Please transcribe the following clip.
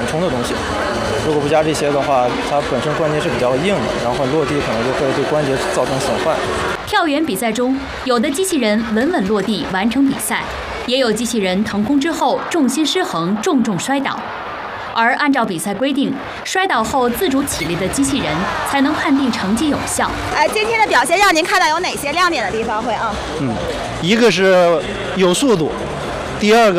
冲的东西。如果不加这些的话，它本身关节是比较硬的，然后落地可能就会对关节造成损坏。 跳远比赛中，有的机器人稳稳落地完成比赛，也有机器人腾空之后重心失衡，重重摔倒。而按照比赛规定，摔倒后自主起立的机器人才能判定成绩有效。 今天的表现让您看到有哪些亮点的地方？会啊？ 一个是有速度，第二个